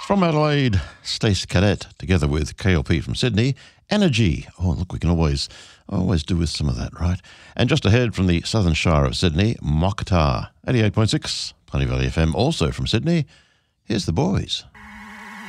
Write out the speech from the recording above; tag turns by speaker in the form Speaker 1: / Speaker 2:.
Speaker 1: From Adelaide, Stacey Cadet, together with KLP from Sydney, Energy. Oh, look, we can always do with some of that, right? And just ahead from the Southern Shire of Sydney, Mokhtar, 88.6, Plenty Valley FM, also from Sydney. Here's The Boys.